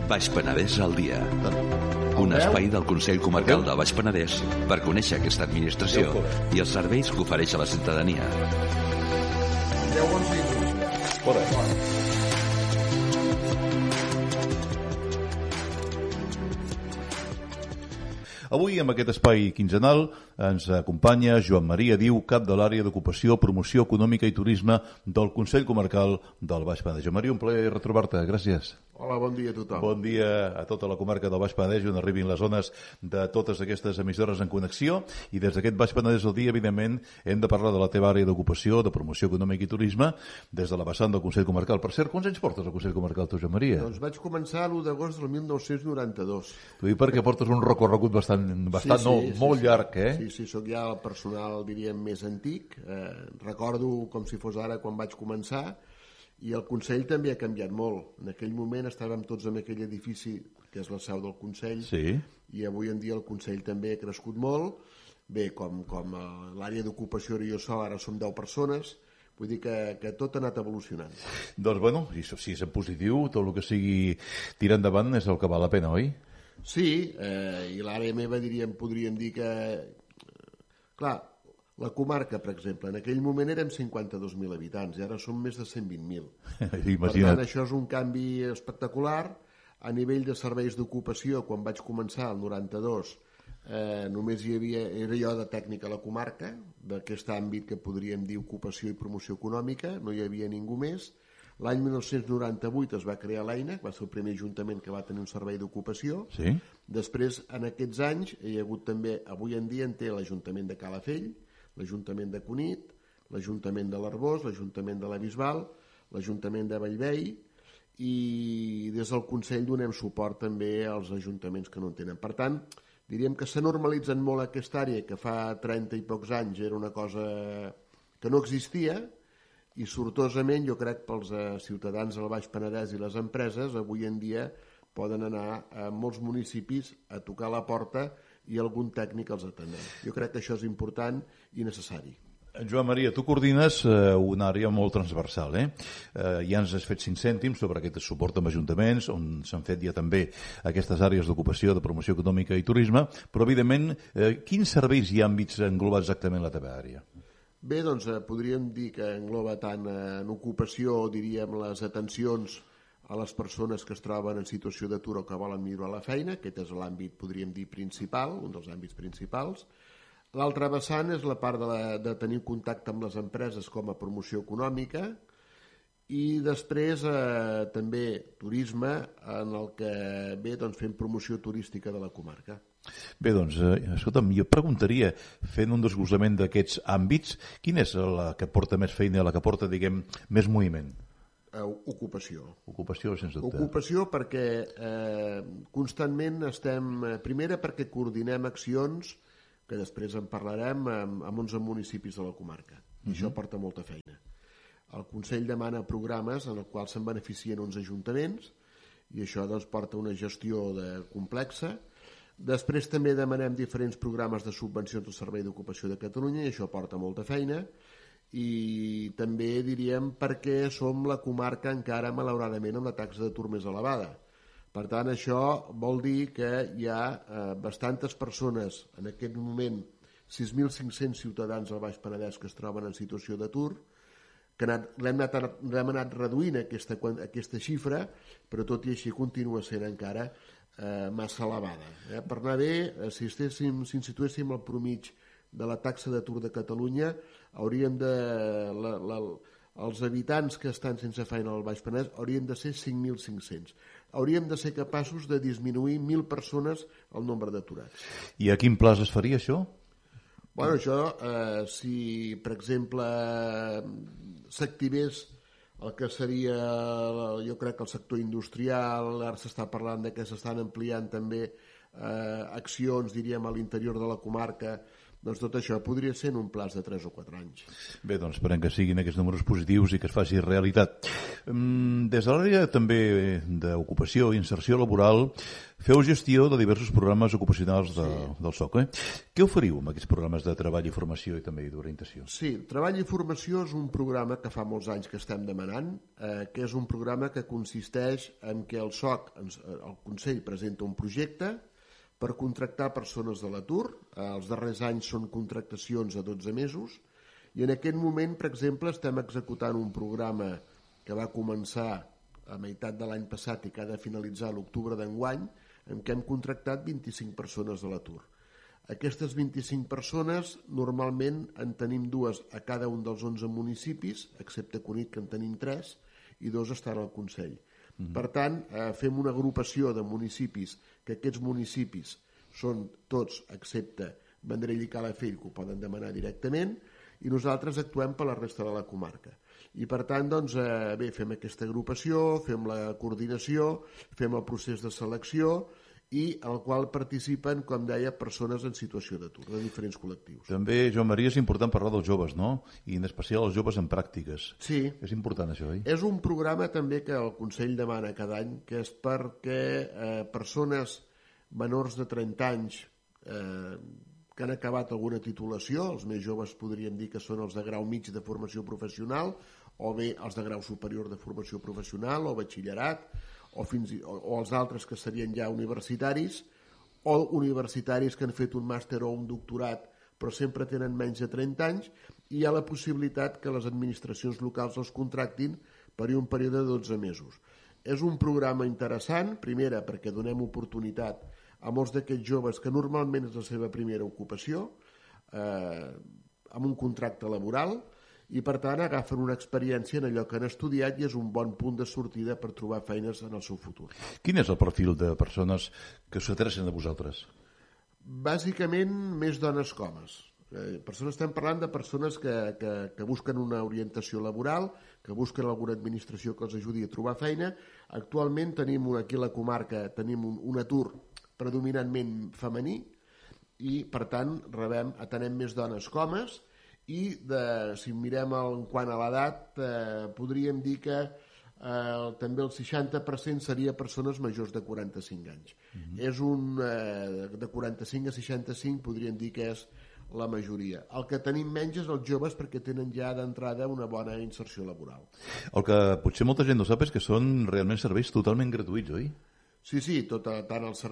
Baix Penedès al dia. Un espai del Consell Comarcal del Baix Penedès per conèixer aquesta administració i els serveis que ofereix a la ciutadania. Avui, amb aquest espai quinzenal, ens acompanya Joan Maria Diu, cap de l'àrea d'ocupació, promoció econòmica i turisme del Consell Comarcal del Baix Penedès. Joan Maria, un plaer retrobar-te. Gràcies. Hola, bon dia a tothom. Bon dia a tota la comarca del Baix Penedès, on arribin les zones de totes aquestes emissores en connexió. I des d'aquest Baix Penedès al dia, evidentment, hem de parlar de la teva àrea d'ocupació, de promoció econòmica i turisme, des de la vessant del Consell Comarcal. Per cert, quants anys portes al Consell Comarcal, tu, Joan Maria? Doncs vaig començar l'1 d'agost del 1992. T'ho dic perquè portes un recorregut molt llarg, eh? Sí, sóc ja el personal, diríem, més antic. Recordo com si fos ara quan vaig començar, i el Consell també ha canviat molt. En aquell moment estàvem tots en aquell edifici que és la seu del Consell, sí. I avui en dia el Consell també ha crescut molt. Bé, com l'àrea d'ocupació era jo sol, ara som 10 persones, vull dir que tot ha anat evolucionant. Doncs, bueno, si és en positiu, tot el que sigui tirar endavant és el que val la pena, oi? Sí, i l'àrea meva podríem dir que... Clar, la comarca, per exemple, en aquell moment érem 52.000 habitants i ara som més de 120.000. Per tant, això és un canvi espectacular. A nivell de serveis d'ocupació, quan vaig començar, el 92, només era jo de tècnic a la comarca, d'aquest àmbit que podríem dir ocupació i promoció econòmica, no hi havia ningú més. L'any 1998 es va crear l'EINA, que va ser el primer ajuntament que va tenir un servei d'ocupació. Sí. Després, en aquests anys, hi ha hagut també, avui en dia en té l'Ajuntament de Calafell, l'Ajuntament de Cunit, l'Ajuntament de l'Arboç, l'Ajuntament de la Bisbal, l'Ajuntament de Bellvei, i des del Consell donem suport també als ajuntaments que no en tenen. Per tant, diríem que s'ha normalitzat molt aquesta àrea, que fa 30 i pocs anys era una cosa que no existia, i sortosament jo crec pels ciutadans del Baix Penedès i les empreses avui en dia poden anar a molts municipis a tocar la porta i algun tècnic els atendrà. Jo crec que això és important i necessari. Joan Maria, tu coordines una àrea molt transversal, eh? Ja ens has fet 5 cèntims sobre aquest suport amb ajuntaments, on s'han fet ja també aquestes àrees d'ocupació, de promoció econòmica i turisme, però evidentment, quins serveis i àmbits engloba exactament la teva àrea? Bé, doncs podríem dir que engloba tant en ocupació, diríem, les atencions a les persones que es troben en situació d'atur o que volen millorar la feina. Aquest és l'àmbit, podríem dir, principal, un dels àmbits principals. L'altra vessant és la part de tenir contacte amb les empreses com a promoció econòmica, i després també turisme, en el que fem promoció turística de la comarca. Bé, doncs, escolta'm, jo preguntaria, fent un desglossament d'aquests àmbits, quina és la que porta més feina, la que porta, diguem, més moviment? Ocupació. Ocupació, sense dubte. Ocupació perquè constantment primera perquè coordinem accions, que després en parlarem, amb 11 municipis de la comarca. I això porta molta feina. El Consell demana programes en els quals se'n beneficien uns ajuntaments, i això doncs porta una gestió complexa. Després també demanem diferents programes de subvencions al Servei d'Ocupació de Catalunya, i això porta molta feina. I també diríem perquè som la comarca encara malauradament amb la taxa d'atur més elevada. Per tant, això vol dir que hi ha bastantes persones, en aquest moment 6.500 ciutadans al Baix Penedès que es troben en situació d'atur, que l'hem anat reduint aquesta xifra, però tot i així continua sent encara massa elevada. Per anar bé, si ens situéssim al promig de la taxa d'atur de Catalunya, els habitants que estan sense feina al Baix Penedès haurien de ser 5.500. Hauríem de ser capaços de disminuir 1.000 persones el nombre d'aturats. I a quin plaç es faria això? Bueno, això, si per exemple s'activés el que seria, jo crec que el sector industrial, ara s'està parlant de que s'estan ampliant també accions, diríem, a l'interior de la comarca Doncs tot això podria ser en un plaç de 3 o 4 anys. Bé, doncs esperem que siguin aquests números positius i que es faci realitat. Des de l'àrea també d'ocupació i inserció laboral, feu gestió de diversos programes ocupacionals del SOC. Què oferiu amb aquests programes de treball i formació i també d'orientació? Sí, Treball i Formació és un programa que fa molts anys que estem demanant, que és un programa que consisteix en què el SOC, el Consell, presenta un projecte per contractar persones de l'atur. Els darrers anys són contractacions a 12 mesos i en aquest moment, per exemple, estem executant un programa que va començar a meitat de l'any passat i que ha de finalitzar a l'octubre d'enguany, en què hem contractat 25 persones de l'atur. Aquestes 25 persones, normalment en tenim 2 a cada un dels 11 municipis, excepte Cunit, que en tenim 3, i 2 estan al Consell. Per tant, fem una agrupació de municipis, que aquests municipis són tots, excepte Vendrell i Calafell, que ho poden demanar directament, i nosaltres actuem per la resta de la comarca. I per tant, doncs, fem aquesta agrupació, fem la coordinació, fem el procés de selecció, i en el qual participen, com deia, persones en situació d'atur, de diferents col·lectius. També, Joan Maria, és important parlar dels joves, no? I en especial els joves en pràctiques. Sí. És important això, oi? És un programa també que el Consell demana cada any, que és perquè persones menors de 30 anys que han acabat alguna titulació, els més joves podríem dir que són els de grau mig de formació professional, o bé els de grau superior de formació professional, o batxillerat, o els altres que serien ja universitaris, o universitaris que han fet un màster o un doctorat però sempre tenen menys de 30 anys, i hi ha la possibilitat que les administracions locals els contractin per un període de 12 mesos. És un programa interessant, primera, perquè donem oportunitat a molts d'aquests joves que normalment és la seva primera ocupació, amb un contracte laboral, i per tant agafen una experiència en allò que han estudiat i és un bon punt de sortida per trobar feines en el seu futur. Quin és el perfil de persones que s'adrecen a vosaltres? Bàsicament, més dones que homes. Estem parlant de persones que busquen una orientació laboral, que busquen alguna administració que els ajudi a trobar feina. Actualment tenim aquí a la comarca un atur predominantment femení i, per tant, atenem més dones que homes. I si mirem en quant a l'edat, podríem dir que també el 60% seria persones majors de 45 anys. És de 45 a 65 podríem dir que és la majoria. El que tenim menys és els joves perquè tenen ja d'entrada una bona inserció laboral. El que potser molta gent no sap és que són realment serveis totalment gratuïts, oi? Sí, tant els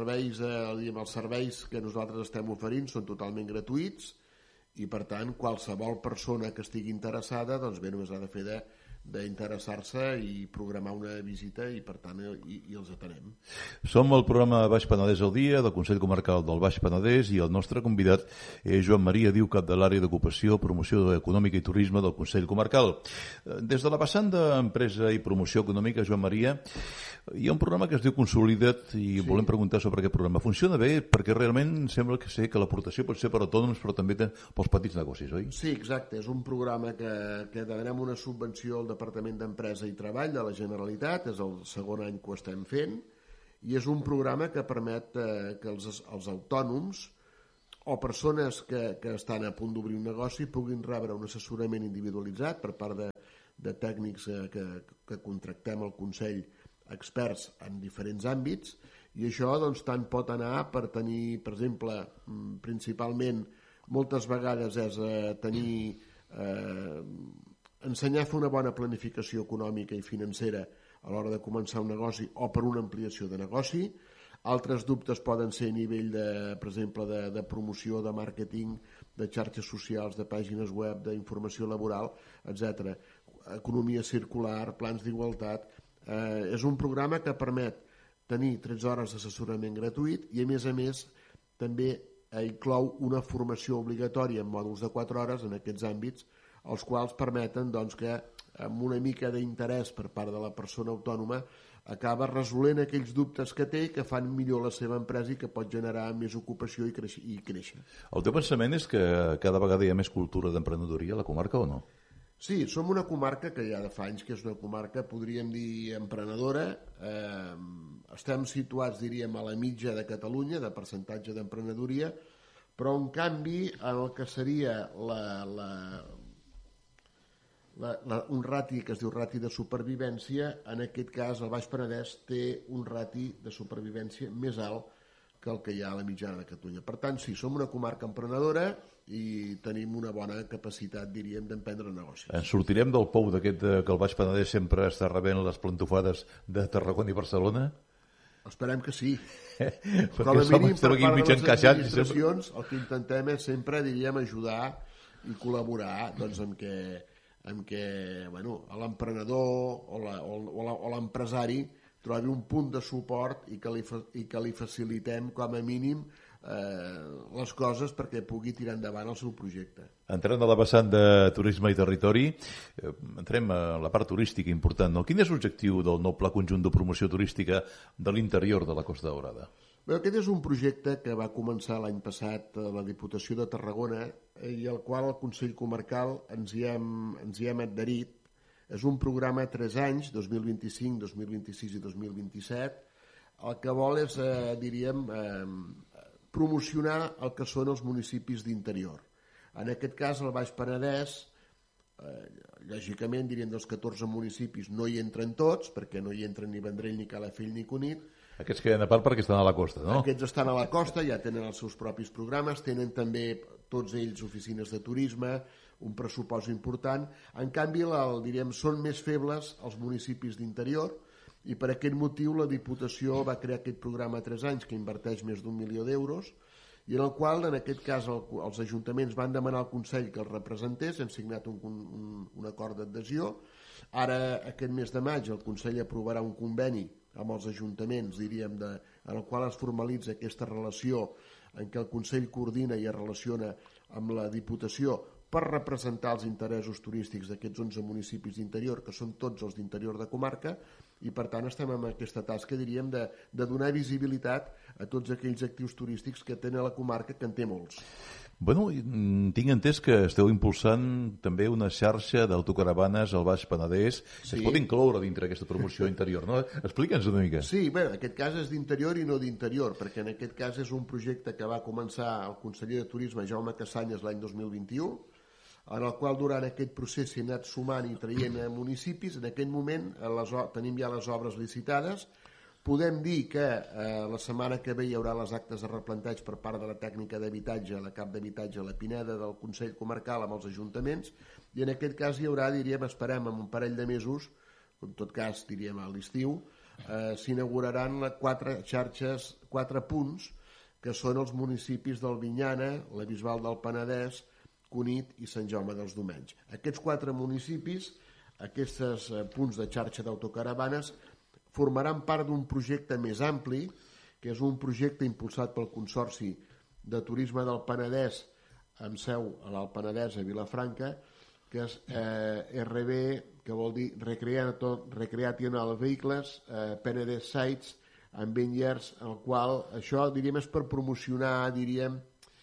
serveis que nosaltres estem oferint són totalment gratuïts, i per tant qualsevol persona que estigui interessada doncs bé, només ha de fer d'interessar-se i programar una visita i per tant i els atenem. Som el programa Baix Penedès al dia del Consell Comarcal del Baix Penedès i el nostre convidat és Joan Maria Diu, cap de l'àrea d'ocupació, promoció econòmica i turisme del Consell Comarcal. Des de la vessant d'empresa i promoció econòmica, Joan Maria, hi ha un programa que es diu Consolida't i volem preguntar sobre aquest programa. Funciona bé perquè realment sembla que l'aportació pot ser per autònoms però també pels petits negocis, oi? Sí, exacte. És un programa que demanem una subvenció al Departament d'Empresa i Treball de la Generalitat, és el segon any que ho estem fent, i és un programa que permet que els autònoms o persones que estan a punt d'obrir un negoci puguin rebre un assessorament individualitzat per part de tècnics que contractem al Consell, experts en diferents àmbits, i això doncs, tant pot anar per tenir, per exemple, principalment, moltes vegades és ensenyar a fer una bona planificació econòmica i financera a l'hora de començar un negoci o per una ampliació de negoci. Altres dubtes poden ser a nivell, per exemple, de promoció, de màrqueting, de xarxes socials, de pàgines web, d'informació laboral, etc. Economia circular, plans d'igualtat. És un programa que permet tenir 13 hores d'assessorament gratuït i, a més, també inclou una formació obligatòria en mòduls de 4 hores en aquests àmbits, els quals permeten doncs, que amb una mica d'interès per part de la persona autònoma acaba resolent aquells dubtes que té i que fan millor la seva empresa i que pot generar més ocupació i créixer. El teu pensament és que cada vegada hi ha més cultura d'emprenedoria a la comarca o no? Sí, som una comarca que ja de fa anys que és una comarca, podríem dir, emprenedora. Estem situats, diríem, a la mitja de Catalunya, de percentatge d'emprenedoria, Però, en canvi, el que seria un rati que es diu rati de supervivència, en aquest cas el Baix Penedès té un rati de supervivència més alt que el que hi ha a la mitjana de Catalunya. Per tant, sí, som una comarca emprenedora i tenim una bona capacitat, diríem, d'emprendre negocis. Ens sortirem del pou d'aquest que el Baix Penedès sempre està rebent les plantofades de Tarragona i Barcelona? Esperem que sí. Com a mínim, per part de les administracions, el que intentem és sempre, diríem, ajudar i col·laborar doncs, amb què l'emprenedor o l'empresari trobi un punt de suport i que li facilitem com a mínim les coses perquè pugui tirar endavant el seu projecte. Entrant a la vessant de turisme i territori, entrem a la part turística important. No? Quin és l'objectiu del nou Pla Conjunt de Promoció Turística de l'interior de la Costa Daurada? Bé, aquest és un projecte que va començar l'any passat a la Diputació de Tarragona i al qual el Consell Comarcal ens hi hem adherit. És un programa a 3 anys, 2025, 2026 i 2027. El que vol és, diríem, promocionar el que són els municipis d'interior. En aquest cas, el Baix Penedès, lògicament, diríem, dels 14 municipis no hi entren tots, perquè no hi entren ni Vendrell, ni Calafell, ni Cunit. Aquests queden a part perquè estan a la costa, no? Aquests estan a la costa, ja tenen els seus propis programes, tenen també tots ells oficines de turisme, un pressupost important. En canvi, diríem, són més febles els municipis d'interior i per aquest motiu la Diputació va crear aquest programa a 3 anys que inverteix més d'1 milió d'euros i en el qual, en aquest cas, els ajuntaments van demanar al Consell que els representés, hem signat un acord d'adhesió. Ara, aquest mes de maig, el Consell aprovarà un conveni amb els ajuntaments, diríem, en el qual es formalitza aquesta relació en què el Consell coordina i es relaciona amb la Diputació per representar els interessos turístics d'aquests 11 municipis d'interior, que són tots els d'interior de comarca, i per tant estem en aquesta tasca, diríem, de donar visibilitat a tots aquells actius turístics que tenen la comarca, que en té molts. Bueno, tinc entès que esteu impulsant també una xarxa d'autocaravanes al Baix Penedès. Sí. Es pot incloure dintre aquesta promoció interior, no? Explica'ns una mica. Sí, bé, en aquest cas és d'interior i no d'interior, perquè en aquest cas és un projecte que va començar el conseller de Turisme, Jaume Cassanyes, l'any 2021, en el qual durant aquest procés s'hi ha anat sumant i traient municipis. En aquest moment tenim ja les obres licitades. Podem dir que la setmana que ve hi haurà les actes de replanteig per part de la tècnica d'habitatge, la cap d'habitatge a la Pineda del Consell Comarcal amb els ajuntaments, i en aquest cas hi haurà, diríem, esperem, en un parell de mesos, en tot cas, diríem, a l'estiu, s'inauguraran 4 xarxes, 4 punts, que són els municipis d'Albinyana, la Bisbal del Penedès, Cunit i Sant Jaume dels Domenys. Aquests 4 municipis, aquests punts de xarxa d'autocaravanes, formaran part d'un projecte més ampli, que és un projecte impulsat pel Consorci de Turisme del Penedès, amb seu a l'Alt Penedès, a Vilafranca, que és RB, que vol dir Recreational Vehicles, Penedès Sites, amb Vineyards, el qual això, diríem, és per promocionar, diríem,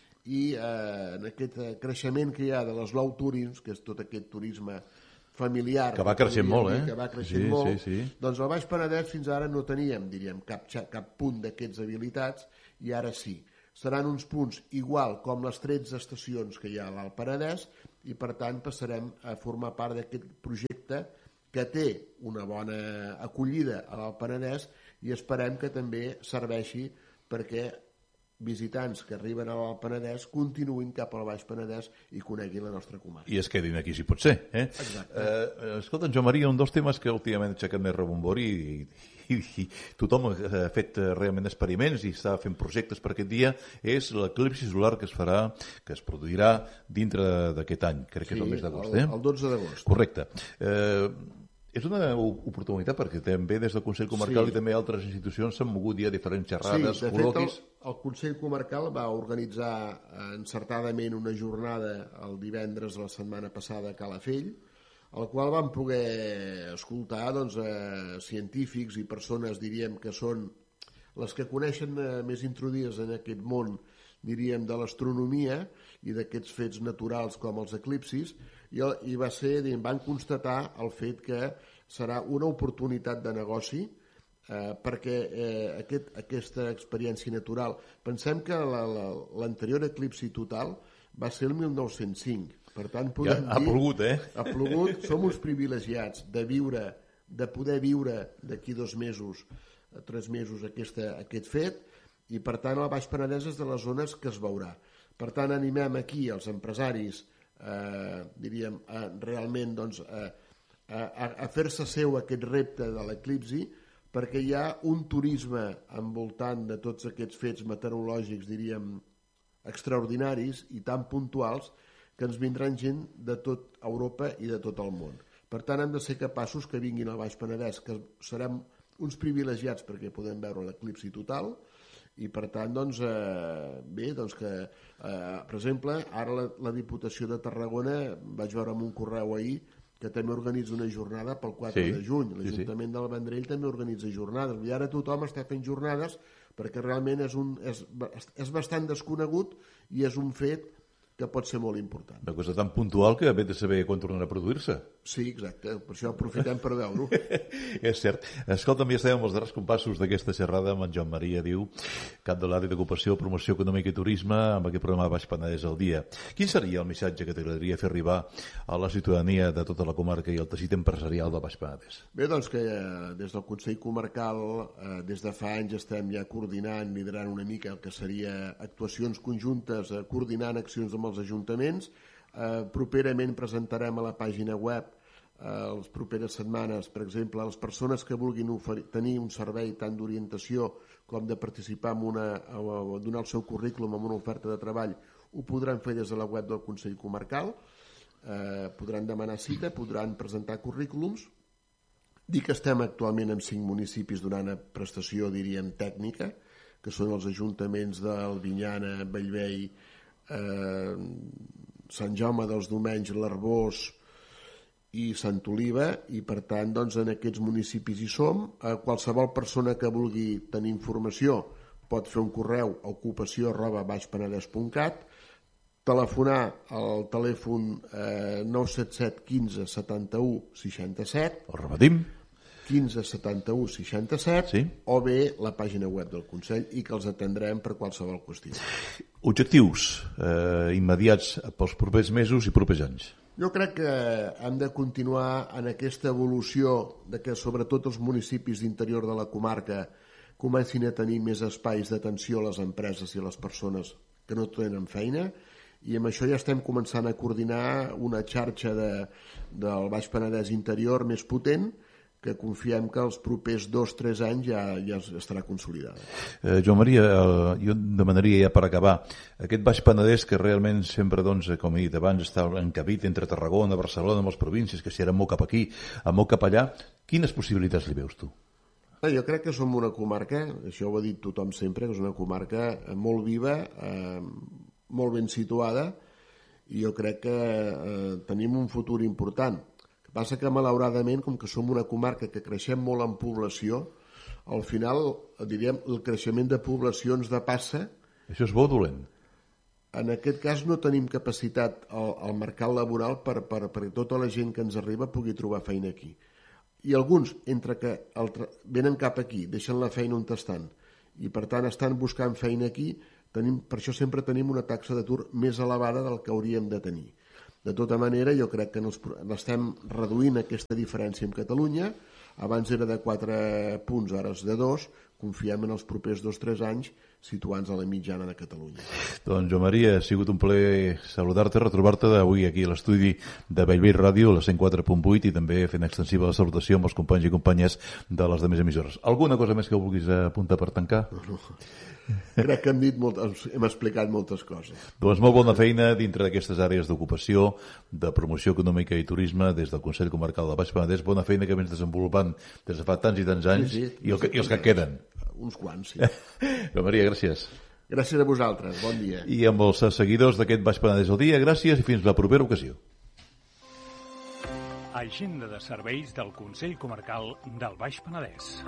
i en aquest creixement que hi ha de l'slow tourism, que és tot aquest turisme familiar, que va creixent molt, que va creixent molt. Doncs al Baix Penedès fins ara no teníem, diríem, cap punt d'aquests habilitats, i ara sí. Seran uns punts igual com les 13 estacions que hi ha a l'Alt Penedès, i per tant passarem a formar part d'aquest projecte que té una bona acollida a l'Alt Penedès, i esperem que també serveixi perquè visitants que arriben a l'Alt Penedès continuïn cap al Baix Penedès i coneguin la nostra comarca. I es quedin aquí, si pot ser. Exacte. Escolta, Joan Maria, un dels temes que últimament ha aixecat més rebombori i tothom ha fet realment experiments i està fent projectes per aquest dia és l'eclipsi solar que es produirà dintre d'aquest any. Crec que és el mes d'agost. El 12 d'agost. Correcte. És una oportunitat perquè també des del Consell Comarcal i també altres institucions s'han mogut ja diferents xerrades, col·loquis. El Consell Comarcal va organitzar encertadament una jornada el divendres de la setmana passada a Calafell, al qual vam poder escoltar científics i persones, diríem, que són les que coneixen més introduïdes en aquest món, diríem, de l'astronomia i d'aquests fets naturals com els eclipsis, i van constatar el fet que serà una oportunitat de negoci perquè aquesta experiència natural, pensem que l'anterior eclipsi total va ser el 1905, per tant podem dir... Ha plogut, Ha plogut, som uns privilegiats de poder viure d'aquí 2 mesos, 3 mesos aquest fet, i per tant el Baix Penedès és de les zones que es veurà. Per tant animem aquí els empresaris diríem realment doncs, a fer-se seu aquest repte de l'eclipsi, perquè hi ha un turisme envoltant de tots aquests fets meteorològics, diríem, extraordinaris i tan puntuals que ens vindran gent de tot Europa i de tot el món. Per tant, hem de ser capaços que vinguin al Baix Penedès, que serem uns privilegiats perquè podem veure l'eclipsi total, i per tant, doncs, bé, doncs que, per exemple, ara la Diputació de Tarragona, vaig veure en un correu ahir, que també organitza una jornada pel 4 de juny. L'Ajuntament del Vendrell també organitza jornades. I ara tothom està fent jornades perquè realment és bastant desconegut i és un fet que pot ser molt important. Una cosa tan puntual que ve de saber quan tornarà a produir-se. Sí, exacte. Per això aprofitem per veure-ho. És cert. Escolta'm, ja estem amb els darrers compassos d'aquesta xerrada amb en Joan Maria Diu, cap de l'àrea d'ocupació, promoció econòmica i turisme, amb aquest programa Baix Penedès al dia. Quin seria el missatge que t'agradaria fer arribar a la ciutadania de tota la comarca i el teixit empresarial del Baix Penedès? Bé, doncs que des del Consell Comarcal, des de fa anys estem ja coordinant, liderant una mica el que seria actuacions conjuntes, coordinant accions amb els ajuntaments. Properament presentarem a la pàgina web les properes setmanes, per exemple, a les persones que vulguin tenir un servei tant d'orientació com de participar o donar el seu currículum en una oferta de treball, ho podran fer des de la web del Consell Comarcal, podran demanar cita, podran presentar currículums. Dic que estem actualment en 5 municipis donant prestació, diríem, tècnica, que són els ajuntaments d'Albinyana, Bellvei, Sant Jaume dels Domenys, l'Arboç i Sant Oliva, i per tant doncs, en aquests municipis hi som. Qualsevol persona que vulgui tenir informació pot fer un correu a ocupació@baixpenedès.cat, telefonar al telèfon 977 15 71 67. El repetim? 15 71 67, sí. O bé la pàgina web del Consell, i que els atendrem per qualsevol qüestió. Objectius immediats pels propers mesos i propers anys. Jo crec que hem de continuar en aquesta evolució de que sobretot els municipis d'interior de la comarca comencin a tenir més espais d'atenció a les empreses i a les persones que no tenen feina, i amb això ja estem començant a coordinar una xarxa del Baix Penedès interior més potent, que confiem que els propers 2-3 anys ja estarà consolidada. Joan Maria, jo demanaria ja per acabar, aquest Baix Penedès que realment sempre, doncs, com he dit abans, està encabit entre Tarragona, Barcelona, amb les províncies, que si ara molt cap aquí, molt cap allà, quines possibilitats li veus tu? Jo crec que som una comarca, això ho ha dit tothom sempre, que és una comarca molt viva, molt ben situada, i jo crec que tenim un futur important. Passa que, malauradament, com que som una comarca que creixem molt en població, al final, diríem, el creixement de població ens depassa. Això és bo o dolent? En aquest cas no tenim capacitat al mercat laboral perquè tota la gent que ens arriba pugui trobar feina aquí. I alguns, entre que venen cap aquí, deixen la feina on estan, i per tant estan buscant feina aquí, per això sempre tenim una taxa d'atur més elevada del que hauríem de tenir. De tota manera, jo crec que estem reduint aquesta diferència amb Catalunya. Abans era de 4 punts, ara és de 2. Confiem en els propers 2-3 anys situant-nos a la mitjana de Catalunya. Doncs, Joan Maria, ha sigut un plaer saludar-te, retrobar-te avui aquí a l'estudi de Bellvei Ràdio, la 104.8, i també fent extensiva la salutació amb els companys i companyes de les demés emissores. Alguna cosa més que vulguis apuntar per tancar? No. Crec que hem explicat moltes coses. Doncs molt bona feina dintre d'aquestes àrees d'ocupació, de promoció econòmica i turisme des del Consell Comarcal del Baix Penedès. Bona feina que vens desenvolupant des de fa tants i tants anys, sí, i els que queden. Uns quants, sí. Joan Maria, gràcies. Gràcies a vosaltres, bon dia. I amb els seguidors d'aquest Baix Penedès al dia, gràcies i fins la propera ocasió. Agenda de serveis del Consell Comarcal del Baix Penedès.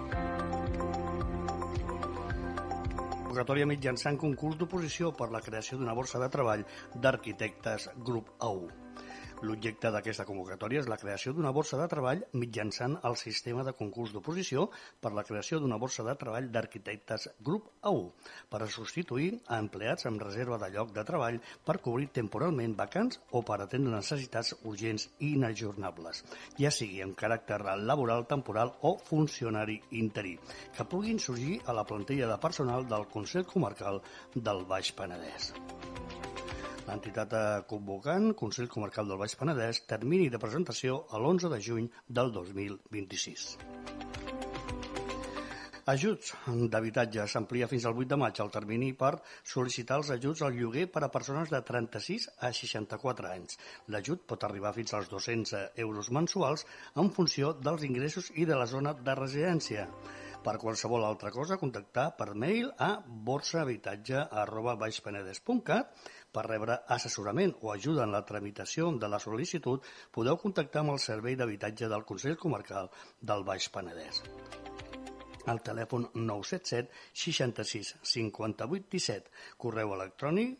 Convocatòria mitjançant concurs d'oposició per la creació d'una borsa de treball d'arquitectes grup A1. L'objecte d'aquesta convocatòria és la creació d'una borsa de treball mitjançant el sistema de concurs d'oposició per la creació d'una borsa de treball d'arquitectes grup A1 per a substituir a empleats amb reserva de lloc de treball per cobrir temporalment vacants o per atendre necessitats urgents i inajornables, ja sigui amb caràcter laboral, temporal o funcionari interí, que puguin sorgir a la plantilla de personal del Consell Comarcal del Baix Penedès. L'entitat convocant, Consell Comarcal del Baix Penedès, termini de presentació a l'11 de juny del 2026. Ajuts d'habitatge s'amplia fins al 8 de maig el termini per sol·licitar els ajuts al lloguer per a persones de 36 a 64 anys. L'ajut pot arribar fins als 200 euros mensuals en funció dels ingressos i de la zona de residència. Per qualsevol altra cosa, contactar per mail a borsahabitatge@baixpenedès.cat. Per rebre assessorament o ajuda en la tramitació de la sol·licitud, podeu contactar amb el Servei d'Habitatge del Consell Comarcal del Baix Penedès. Al telèfon 977 66 58 17, correu electrònic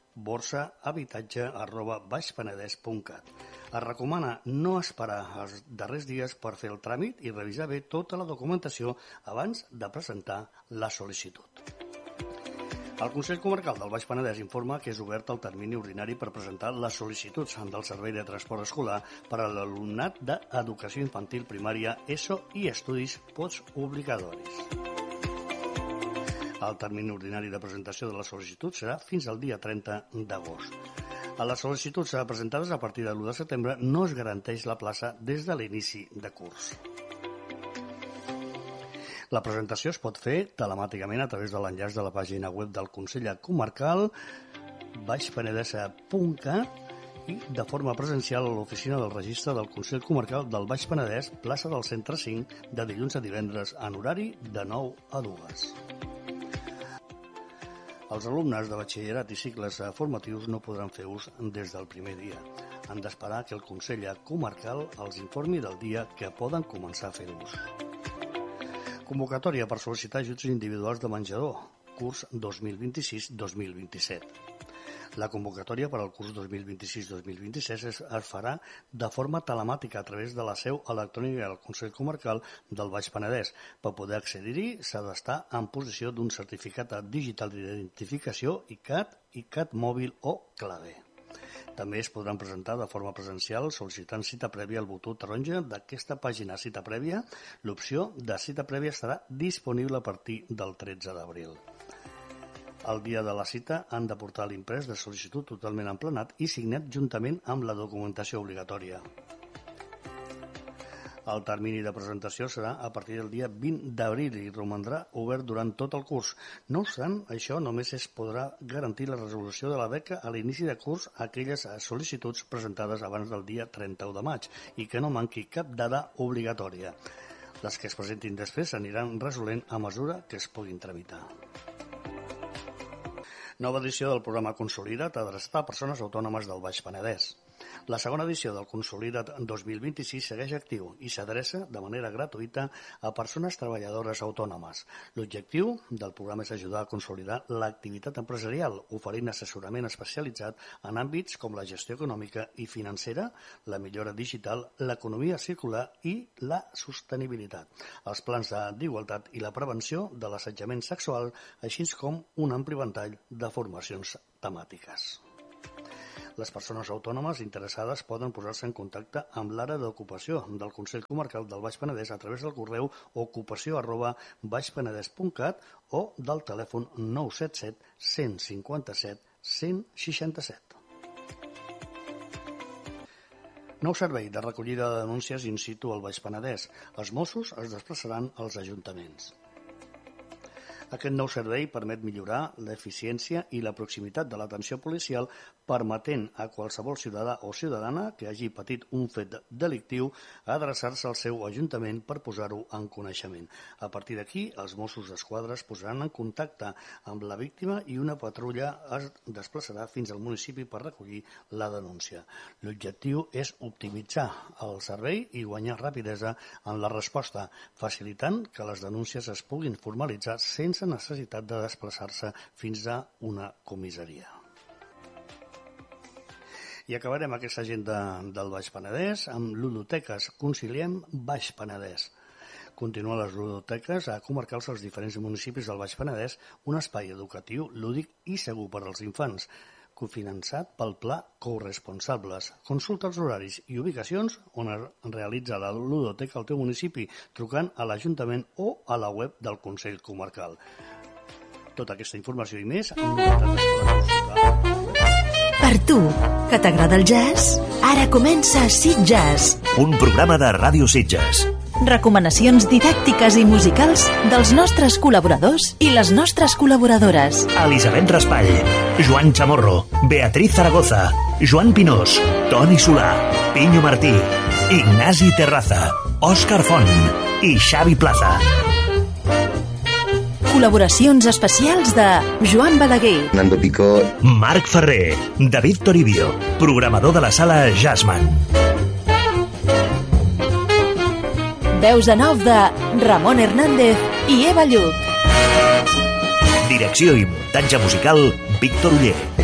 borsahabitatge@baixpenedès.cat. Es recomana no esperar els darrers dies per fer el tràmit i revisar bé tota la documentació abans de presentar la sol·licitud. El Consell Comarcal del Baix Penedès informa que és obert el termini ordinari per presentar les sol·licituds del Servei de Transport Escolar per a l'alumnat d'Educació Infantil Primària, ESO i estudis postobligatoris. El termini ordinari de presentació de la sol·licitud serà fins al dia 30 d'agost. A les sol·licituds presentades a partir de l'1 de setembre no es garanteix la plaça des de l'inici de curs. La presentació es pot fer telemàticament a través de l'enllaç de la pàgina web del Consell Comarcal baixpenedesa.cat i de forma presencial a l'oficina del registre del Consell Comarcal del Baix Penedès, plaça del Centre 5, de dilluns a divendres en horari de 9 a 2. Els alumnes de batxillerat i cicles formatius no podran fer ús des del primer dia. Han d'esperar que el Consell Comarcal els informi del dia que poden començar a fer ús. Convocatòria per sol·licitar ajuts individuals de menjador, curs 2026-2027. La convocatòria per al curs 2026-2027 es farà de forma telemàtica a través de la seu electrònica del Consell Comarcal del Baix Penedès. Per poder accedir-hi s'ha d'estar en possessió d'un certificat digital d'identificació ICAT, ICAT mòbil o clave. També es podran presentar de forma presencial sol·licitant cita prèvia al botó taronja d'aquesta pàgina cita prèvia. L'opció de cita prèvia estarà disponible a partir del 13 d'abril. El dia de la cita han de portar l'imprès de sol·licitud totalment emplenat i signat juntament amb la documentació obligatòria. El termini de presentació serà a partir del dia 20 d'abril i romandrà obert durant tot el curs. No obstant, això només es podrà garantir la resolució de la beca a l'inici de curs a aquelles sol·licituds presentades abans del dia 31 de maig i que no manqui cap dada obligatòria. Les que es presentin després s'aniran resolent a mesura que es puguin tramitar. Nova edició del programa Consolida't adreçat a persones autònomes del Baix Penedès. La segona edició del Consolida't 2026 segueix actiu i s'adreça de manera gratuïta a persones treballadores autònomes. L'objectiu del programa és ajudar a consolidar l'activitat empresarial, oferint assessorament especialitzat en àmbits com la gestió econòmica i financera, la millora digital, l'economia circular i la sostenibilitat, els plans d'igualtat i la prevenció de l'assetjament sexual, així com un ampli ventall de formacions temàtiques. Les persones autònomes interessades poden posar-se en contacte amb l'àrea d'ocupació del Consell Comarcal del Baix Penedès a través del correu ocupació@baixpenedès.cat o del telèfon 977 157 167. Nou servei de recollida de denúncies in situ al Baix Penedès. Els Mossos es desplaçaran als ajuntaments. Aquest nou servei permet millorar l'eficiència i la proximitat de l'atenció policial, permetent a qualsevol ciutadà o ciutadana que hagi patit un fet delictiu adreçar-se al seu ajuntament per posar-ho en coneixement. A partir d'aquí, els Mossos d'Esquadra es posaran en contacte amb la víctima i una patrulla es desplaçarà fins al municipi per recollir la denúncia. L'objectiu és optimitzar el servei i guanyar rapidesa en la resposta, facilitant que les denúncies es puguin formalitzar sense necessitat de desplaçar-se fins a una comissaria. I acabarem aquesta agenda del Baix Penedès amb ludoteques. Conciliem Baix Penedès. Continuen les ludoteques comarcals als diferents municipis del Baix Penedès, un espai educatiu, lúdic i segur per als infants, cofinançat pel Pla Corresponsables. Consulta els horaris i ubicacions on es realitza la ludoteca al teu municipi, trucant a l'Ajuntament o a la web del Consell Comarcal. Tota aquesta informació i més amb novetats escolar. Per tu, que t'agrada el jazz, ara comença Sitges. Un programa de Ràdio Sitges. Recomanacions didàctiques i musicals dels nostres col·laboradors i les nostres col·laboradores. Elisabet Raspall, Joan Chamorro, Beatriz Zaragoza, Joan Pinós, Toni Solà, Pinyo Martí, Ignasi Terraza, Òscar Font i Xavi Plaza. Col·laboracions especials de Joan Balaguer, Nando Picó, Marc Ferrer, David Toribio, programador de la sala Jazzman. veus en off de Ramon Hernández i Eva Lluc. Direcció i muntatge musical, Víctor Oller.